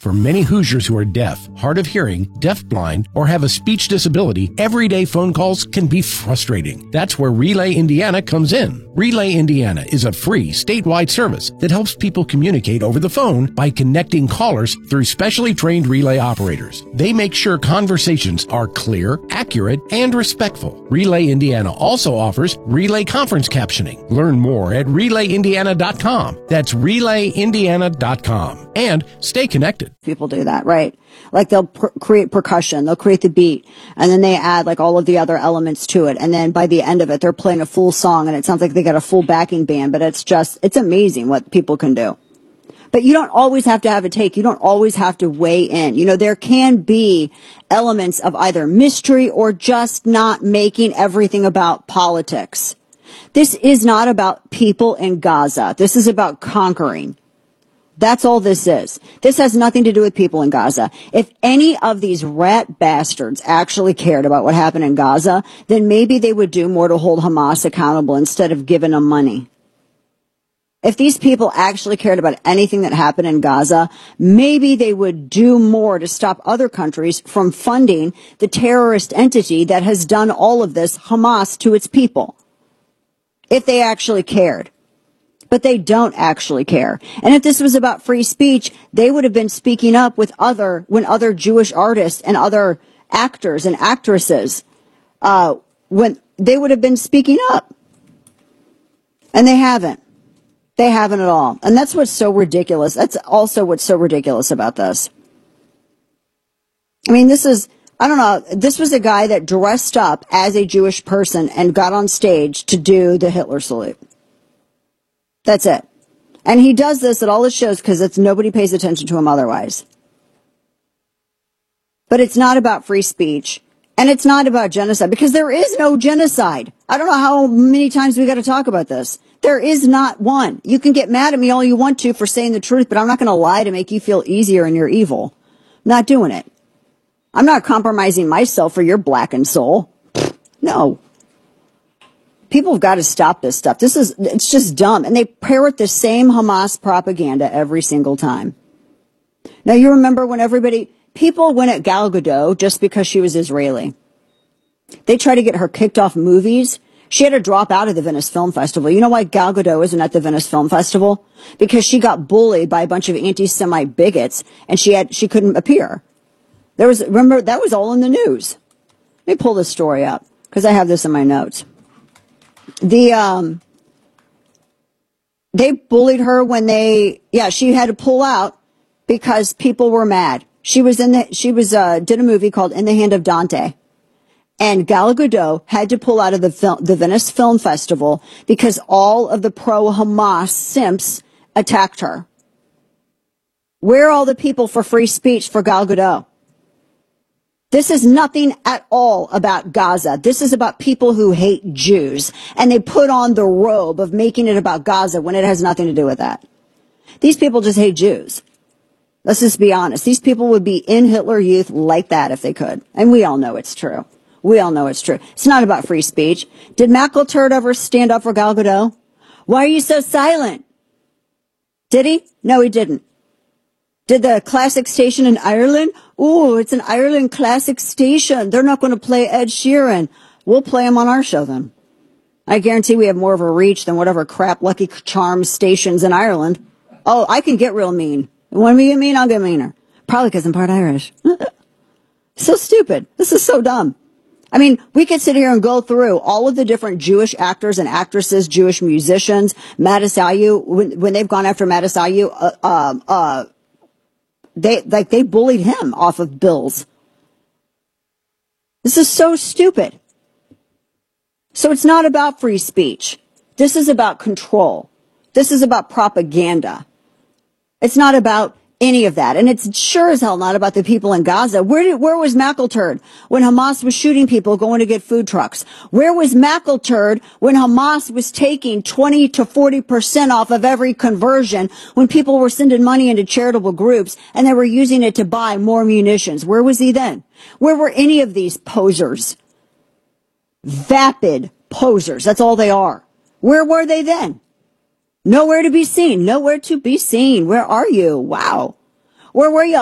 For many Hoosiers who are deaf, hard of hearing, deafblind, or have a speech disability, everyday phone calls can be frustrating. That's where Relay Indiana comes in. Relay Indiana is a free statewide service that helps people communicate over the phone by connecting callers through specially trained relay operators. They make sure conversations are clear, accurate, and respectful. Relay Indiana also offers relay conference captioning. Learn more at relayindiana.com. That's relayindiana.com. And stay connected. People do that, right? Like they'll create percussion, they'll create the beat, and then they add like all of the other elements to it. And then by the end of it, they're playing a full song and it sounds like they got a full backing band, but it's amazing what people can do. But you don't always have to have a take. You don't always have to weigh in. You know, there can be elements of either mystery or just not making everything about politics. This is not about people in Gaza. This is about conquering. That's all this is. This has nothing to do with people in Gaza. If any of these rat bastards actually cared about what happened in Gaza, then maybe they would do more to hold Hamas accountable instead of giving them money. If these people actually cared about anything that happened in Gaza, maybe they would do more to stop other countries from funding the terrorist entity that has done all of this, Hamas, to its people. If they actually cared. But they don't actually care. And if this was about free speech, they would have been speaking up when other Jewish artists and other actors and actresses, when they would have been speaking up. And they haven't. They haven't at all. And that's what's so ridiculous. That's also what's so ridiculous about this. I mean, this was a guy that dressed up as a Jewish person and got on stage to do the Hitler salute. That's it. And he does this at all his shows because nobody pays attention to him otherwise. But it's not about free speech. And it's not about genocide because there is no genocide. I don't know how many times we got to talk about this. There is not one. You can get mad at me all you want to for saying the truth, but I'm not going to lie to make you feel easier in your evil. I'm not doing it. I'm not compromising myself for your blackened soul. No. People have got to stop this stuff. It's just dumb. And they parrot the same Hamas propaganda every single time. Now, you remember when people went at Gal Gadot just because she was Israeli. They tried to get her kicked off movies. She had to drop out of the Venice Film Festival. You know why Gal Gadot isn't at the Venice Film Festival? Because she got bullied by a bunch of anti-Semite bigots and she couldn't appear. Remember, that was all in the news. Let me pull this story up because I have this in my notes. They bullied her when she had to pull out because people were mad. She did a movie called In the Hand of Dante. And Gal Gadot had to pull out of the Venice Film Festival because all of the pro-Hamas simps attacked her. Where are all the people for free speech for Gal Gadot? This is nothing at all about Gaza. This is about people who hate Jews. And they put on the robe of making it about Gaza when it has nothing to do with that. These people just hate Jews. Let's just be honest. These people would be in Hitler Youth like that if they could. And we all know it's true. We all know it's true. It's not about free speech. Did McIlturd ever stand up for Gal Gadot? Why are you so silent? Did he? No, he didn't. Did the classic station in Ireland? Ooh, it's an Ireland classic station. They're not going to play Ed Sheeran. We'll play him on our show then. I guarantee we have more of a reach than whatever crap Lucky Charms stations in Ireland. Oh, I can get real mean. When we get mean, I'll get meaner. Probably because I'm part Irish. So stupid. This is so dumb. I mean, we could sit here and go through all of the different Jewish actors and actresses, Jewish musicians, Matasayu, when they've gone after Matasayu, they bullied him off of bills. This is so stupid. So it's not about free speech. This is about control. This is about propaganda. It's not about any of that. And it's sure as hell not about the people in Gaza. Where was McIlturd when Hamas was shooting people going to get food trucks? Where was McIlturd when Hamas was taking 20 to 40% off of every conversion when people were sending money into charitable groups and they were using it to buy more munitions? Where was he then? Where were any of these posers? Vapid posers. That's all they are. Where were they then? Nowhere to be seen. Nowhere to be seen. Where are you? Wow. Where were you?